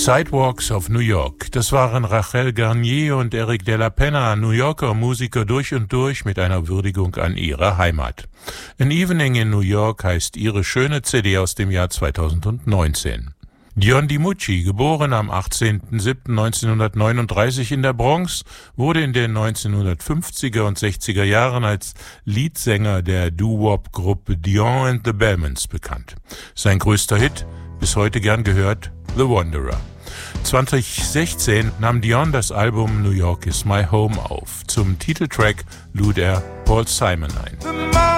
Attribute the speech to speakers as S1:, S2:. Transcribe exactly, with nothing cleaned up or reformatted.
S1: Sidewalks of New York. Das waren Rachel Garnier und Eric de la Penna, New Yorker Musiker durch und durch mit einer Würdigung an ihre Heimat. An Evening in New York heißt ihre schöne C D aus dem Jahr zweitausendneunzehn. Dion DiMucci, geboren am achtzehnten siebten neunzehnhundertneununddreißig in der Bronx, wurde in den neunzehnhundertfünfziger und sechziger Jahren als Leadsänger der Doo-Wop-Gruppe Dion and the Bellmans bekannt. Sein größter Hit, bis heute gern gehört, The Wanderer. zweitausendsechzehn nahm Dion das Album New York is My Home auf. Zum Titeltrack lud er Paul Simon ein.